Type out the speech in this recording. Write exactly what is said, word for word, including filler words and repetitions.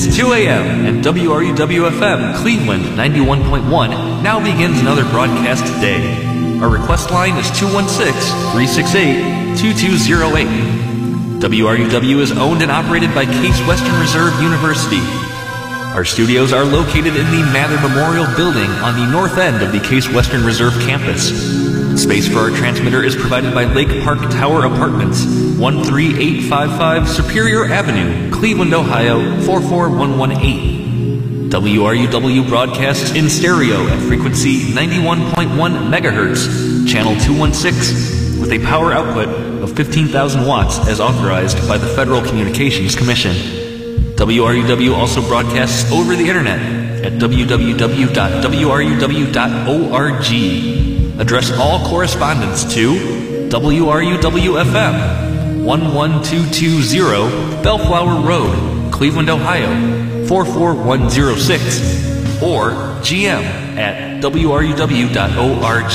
It's two a m and W R U W F M Cleveland ninety-one point one now begins another broadcast today. Our request line is two one six, three six eight, two two zero eight. W R U W is owned and operated by Case Western Reserve University. Our studios are located in the Mather Memorial Building on the north end of the Case Western Reserve campus. Space for our transmitter is provided by Lake Park Tower Apartments, one three eight five five Superior Avenue, Cleveland, Ohio, four four one one eight. W R U W broadcasts in stereo at frequency ninety-one point one megahertz, channel two one six, with a power output of fifteen thousand watts as authorized by the Federal Communications Commission. W R U W also broadcasts over the internet at w w w dot w r u w dot org. Address all correspondence to W R U W F M, one one two two zero Bellflower Road, Cleveland, Ohio, four four one zero six, or G M at w r u w dot org.